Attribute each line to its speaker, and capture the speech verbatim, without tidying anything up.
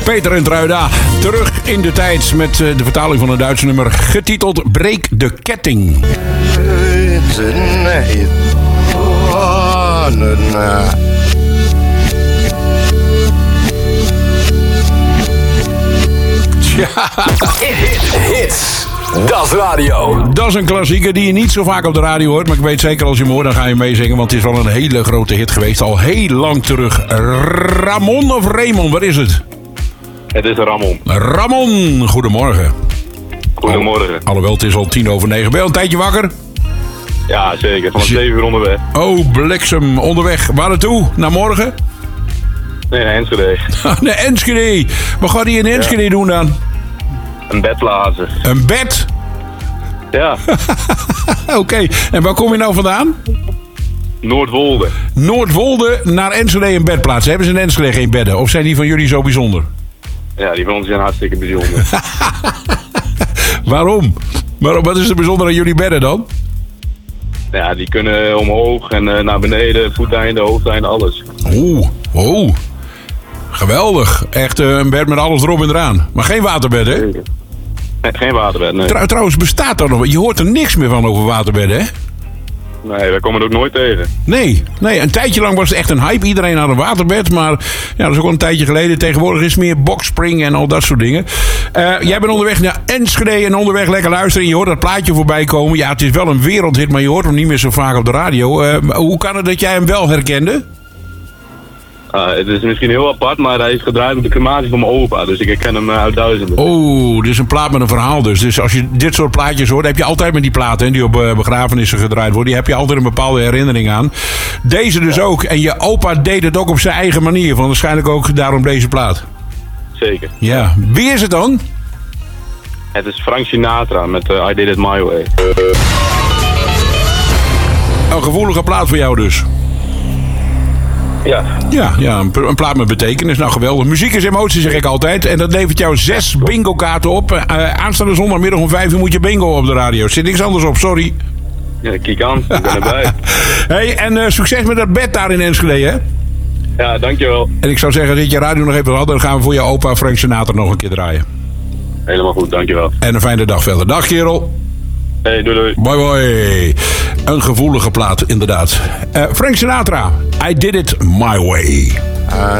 Speaker 1: Peter en Truida, terug in de tijd met de vertaling van een Duitse nummer getiteld Breek de Ketting. Ja.
Speaker 2: Hits. Dat is radio.
Speaker 1: Dat is een klassieker die je niet zo vaak op de radio hoort. Maar ik weet zeker als je hem hoort, dan ga je meezingen. Want het is wel een hele grote hit geweest. Al heel lang terug. Ramon of Raymond, waar is het?
Speaker 3: Het is Ramon.
Speaker 1: Ramon, goedemorgen.
Speaker 3: Goedemorgen.
Speaker 1: Al, alhoewel, het is al tien over negen. Ben je al een tijdje wakker?
Speaker 3: Ja, zeker. Van zeven uur onderweg.
Speaker 1: Oh, bliksem. Onderweg. Waar naartoe? Naar morgen?
Speaker 3: Nee, naar Enschede.
Speaker 1: Naar Enschede. Wat gaat hij in Enschede ja. doen dan?
Speaker 3: Een bed plaatsen.
Speaker 1: Een bed?
Speaker 3: Ja.
Speaker 1: Oké. Okay. En waar kom je nou vandaan?
Speaker 3: Noordwolde.
Speaker 1: Noordwolde naar Enschede een bed plaatsen. Hebben ze in Enschede geen bedden? Of zijn die van jullie zo bijzonder?
Speaker 3: Ja, die van ons zijn hartstikke bijzonder.
Speaker 1: Waarom? Maar wat is er bijzonder aan jullie bedden dan?
Speaker 3: Ja, die kunnen omhoog en uh, naar beneden, voeteinde, hoofdeinde, alles.
Speaker 1: Oeh, oh. Geweldig. Echt uh, een bed met alles erop en eraan. Maar geen waterbed, hè?
Speaker 3: Nee, geen waterbed, nee.
Speaker 1: Trouw, trouwens, bestaat dat nog? Je hoort er niks meer van over waterbedden, hè?
Speaker 3: Nee, wij komen er ook nooit tegen.
Speaker 1: Nee, nee, een tijdje lang was het echt een hype. Iedereen had een waterbed, maar ja, dat is ook al een tijdje geleden. Tegenwoordig is het meer boxspring en al dat soort dingen. Uh, jij bent onderweg naar Enschede en onderweg lekker luisteren. Je hoort dat plaatje voorbij komen. Ja, het is wel een wereldhit, maar je hoort hem niet meer zo vaak op de radio. Uh, hoe kan het dat jij hem wel herkende?
Speaker 3: Uh, het is misschien heel apart, maar hij is gedraaid op de crematie van mijn opa. Dus ik herken hem uh, uit duizenden.
Speaker 1: Oh, dit is een plaat met een verhaal dus. Dus als je dit soort plaatjes hoort, heb je altijd met die platen hè, die op uh, begrafenissen gedraaid worden. Die heb je altijd een bepaalde herinnering aan. Deze dus ja. ook. En je opa deed het ook op zijn eigen manier. Van waarschijnlijk ook daarom deze plaat.
Speaker 3: Zeker.
Speaker 1: Ja. Wie is het dan?
Speaker 3: Het is Frank Sinatra met uh, I Did It My Way.
Speaker 1: Een gevoelige plaat voor jou dus.
Speaker 3: Ja.
Speaker 1: Ja, ja een, een plaat met betekenis. Nou, geweldig. Muziek is emotie, zeg ik altijd. En dat levert jou zes bingo-kaarten op. Uh, aanstaande zondagmiddag om vijf uur moet je bingo op de radio. Zit niks anders op, sorry.
Speaker 3: Ja, kijk aan. Ik ben erbij.
Speaker 1: Hey, en uh, succes met dat bed daar in Enschede, hè?
Speaker 3: Ja, dankjewel.
Speaker 1: En ik zou zeggen, dat je radio nog even had, dan gaan we voor je opa Frank Sinatra nog een keer draaien.
Speaker 3: Helemaal goed, dankjewel.
Speaker 1: En een fijne dag verder. Dag, kerel.
Speaker 3: Hey, doei doei.
Speaker 1: Bye bye. Een gevoelige plaat, inderdaad. Uh, Frank Sinatra, I Did It My Way.
Speaker 4: I